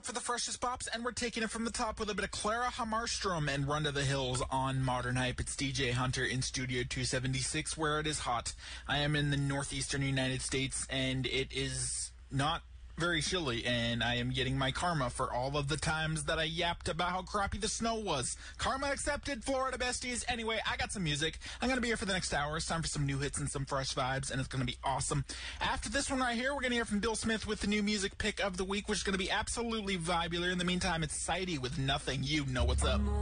For the freshest pops, and we're taking it from the top with a bit of Clara Hammarström and Run to the Hills on Modern Hype. It's DJ Hunter in Studio 276, where it is hot. I am in the northeastern United States, and it is not very chilly, and I am getting my karma for all of the times that I yapped about how crappy the snow was. Karma accepted, Florida besties. Anyway, I got some music. I'm going to be here for the next hour. It's time for some new hits and some fresh vibes, and it's going to be awesome. After this one right here, we're going to hear from Bill Smith with the new music pick of the week, which is going to be absolutely vibular. In the meantime, it's Sidey with Nothing. You know what's up.